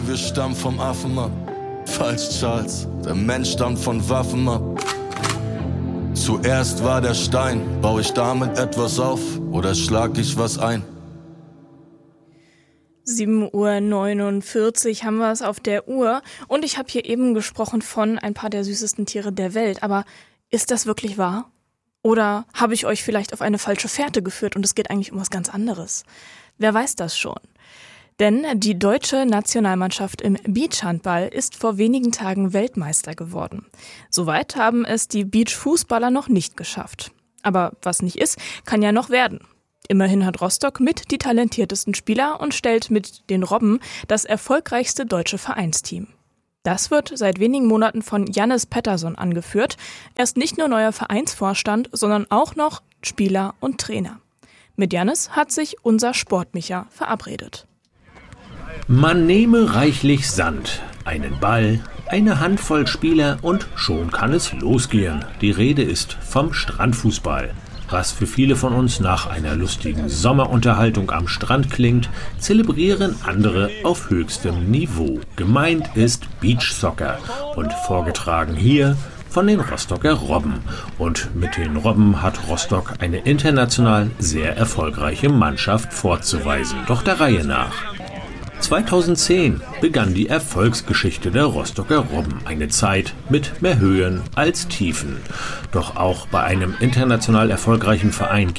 wir stammen vom Affen ab. Falsch, Charles, der Mensch stammt von Waffen ab. Zuerst war der Stein, baue ich damit etwas auf oder schlag ich was ein? 7:49 Uhr haben wir es auf der Uhr und ich habe hier eben gesprochen von ein paar der süßesten Tiere der Welt. Aber ist das wirklich wahr? Oder habe ich euch vielleicht auf eine falsche Fährte geführt und es geht eigentlich um was ganz anderes? Wer weiß das schon? Denn die deutsche Nationalmannschaft im Beachhandball ist vor wenigen Tagen Weltmeister geworden. Soweit haben es die Beachfußballer noch nicht geschafft. Aber was nicht ist, kann ja noch werden. Immerhin hat Rostock mit die talentiertesten Spieler und stellt mit den Robben das erfolgreichste deutsche Vereinsteam. Das wird seit wenigen Monaten von Jannis Pettersson angeführt. Er ist nicht nur neuer Vereinsvorstand, sondern auch noch Spieler und Trainer. Mit Jannis hat sich unser Sportmicha verabredet. Man nehme reichlich Sand, einen Ball, eine Handvoll Spieler und schon kann es losgehen. Die Rede ist vom Strandfußball. Was für viele von uns nach einer lustigen Sommerunterhaltung am Strand klingt, zelebrieren andere auf höchstem Niveau. Gemeint ist Beachsoccer und vorgetragen hier von den Rostocker Robben. Und mit den Robben hat Rostock eine international sehr erfolgreiche Mannschaft vorzuweisen. Doch der Reihe nach. 2010 begann die Erfolgsgeschichte der Rostocker Robben. Eine Zeit mit mehr Höhen als Tiefen. Doch auch bei einem international erfolgreichen Verein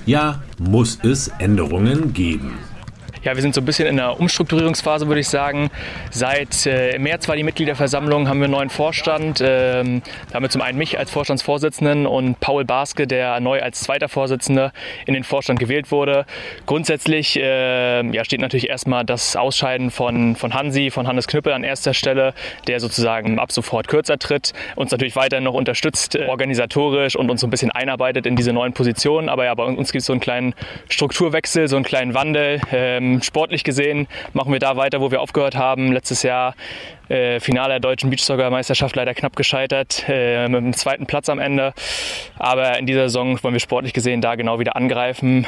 muss es Änderungen geben. Ja, wir sind so ein bisschen in der Umstrukturierungsphase, würde ich sagen. Seit März war die Mitgliederversammlung, haben wir einen neuen Vorstand. Da haben wir zum einen mich als Vorstandsvorsitzenden und Paul Baske, der neu als zweiter Vorsitzender in den Vorstand gewählt wurde. Grundsätzlich steht natürlich erstmal das Ausscheiden von Hannes Knüppel an erster Stelle, der sozusagen ab sofort kürzer tritt, uns natürlich weiterhin noch unterstützt organisatorisch und uns so ein bisschen einarbeitet in diese neuen Positionen. Aber ja, bei uns gibt es so einen kleinen Strukturwechsel, so einen kleinen Wandel. Sportlich gesehen machen wir da weiter, wo wir aufgehört haben. Letztes Jahr Finale der deutschen Beachsoccer-Meisterschaft leider knapp gescheitert, mit dem 2. Platz am Ende. Aber in dieser Saison wollen wir sportlich gesehen da genau wieder angreifen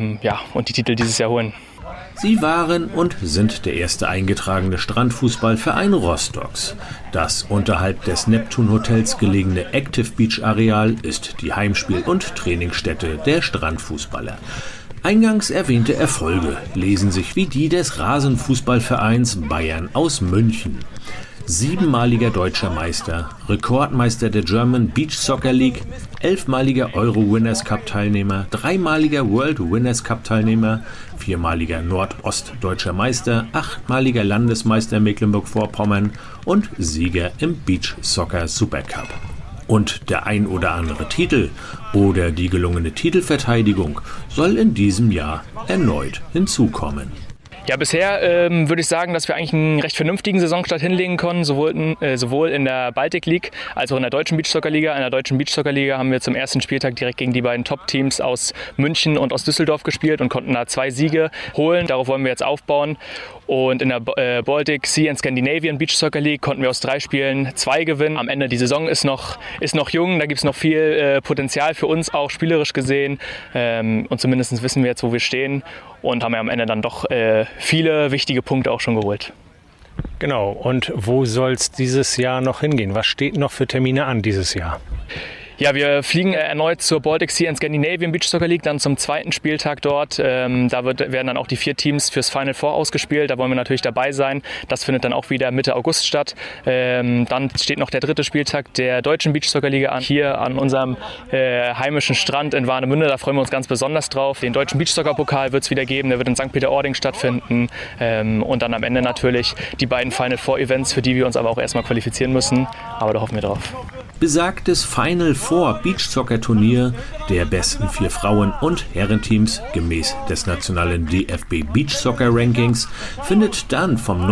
und die Titel dieses Jahr holen. Sie waren und sind der erste eingetragene Strandfußballverein Rostocks. Das unterhalb des Neptun Hotels gelegene Active Beach Areal ist die Heimspiel- und Trainingsstätte der Strandfußballer. Eingangs erwähnte Erfolge lesen sich wie die des Rasenfußballvereins Bayern aus München. 7-maliger deutscher Meister, Rekordmeister der German Beach Soccer League, 11-maliger Euro Winners Cup Teilnehmer, 3-maliger World Winners Cup Teilnehmer, 4-maliger Nordostdeutscher Meister, 8-maliger Landesmeister Mecklenburg-Vorpommern und Sieger im Beach Soccer Supercup. Und der ein oder andere Titel oder die gelungene Titelverteidigung soll in diesem Jahr erneut hinzukommen. Ja, bisher würde ich sagen, dass wir eigentlich einen recht vernünftigen Saisonstart hinlegen konnten, sowohl in der Baltic League als auch in der deutschen Beachsoccer-Liga. In der deutschen Beachsoccer-Liga haben wir zum ersten Spieltag direkt gegen die beiden Top-Teams aus München und aus Düsseldorf gespielt und konnten da 2 Siege holen. Darauf wollen wir jetzt aufbauen. Und in der Baltic Sea and Scandinavian Beach Soccer League konnten wir aus 3 Spielen 2 gewinnen. Am Ende, die Saison ist noch jung, da gibt es noch viel Potenzial für uns, auch spielerisch gesehen. Und zumindest wissen wir jetzt, wo wir stehen und haben ja am Ende dann doch viele wichtige Punkte auch schon geholt. Genau, und wo soll es dieses Jahr noch hingehen? Was steht noch für Termine an dieses Jahr? Ja, wir fliegen erneut zur Baltic Sea and Scandinavian Beach Soccer League, dann zum 2. Spieltag dort. Da werden dann auch die 4 Teams fürs Final Four ausgespielt. Da wollen wir natürlich dabei sein. Das findet dann auch wieder Mitte August statt. Dann steht noch der 3. Spieltag der deutschen Beach Soccer Liga an, hier an unserem heimischen Strand in Warnemünde. Da freuen wir uns ganz besonders drauf. Den deutschen Beach Soccer Pokal wird es wieder geben. Der wird in St. Peter-Ording stattfinden. Und dann am Ende natürlich die beiden Final Four Events, für die wir uns aber auch erstmal qualifizieren müssen. Aber da hoffen wir drauf. Besagtes Final Four Beachsoccer-Turnier der besten 4 Frauen- und Herrenteams gemäß des nationalen DFB Beachsoccer Rankings findet dann vom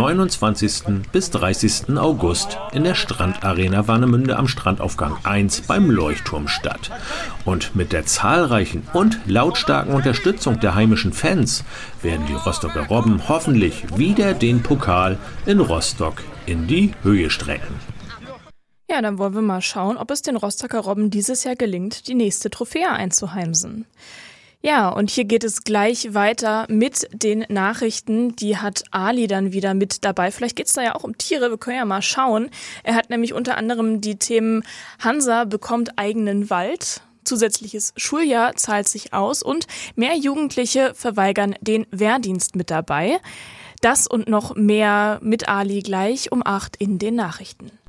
29. bis 30. August in der Strandarena Warnemünde am Strandaufgang 1 beim Leuchtturm statt. Und mit der zahlreichen und lautstarken Unterstützung der heimischen Fans werden die Rostocker Robben hoffentlich wieder den Pokal in Rostock in die Höhe strecken. Ja, dann wollen wir mal schauen, ob es den Rostocker Robben dieses Jahr gelingt, die nächste Trophäe einzuheimsen. Ja, und hier geht es gleich weiter mit den Nachrichten. Die hat Ali dann wieder mit dabei. Vielleicht geht's da ja auch um Tiere, wir können ja mal schauen. Er hat nämlich unter anderem die Themen Hansa bekommt eigenen Wald, zusätzliches Schuljahr zahlt sich aus und mehr Jugendliche verweigern den Wehrdienst mit dabei. Das und noch mehr mit Ali gleich um 8 in den Nachrichten.